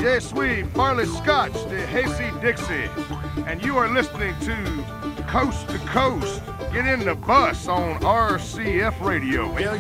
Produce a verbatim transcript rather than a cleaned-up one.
Je suis Farley Scotch de Hasty Dixie, and you are listening to Coast to Coast. Get in the bus on R C F Radio. Well,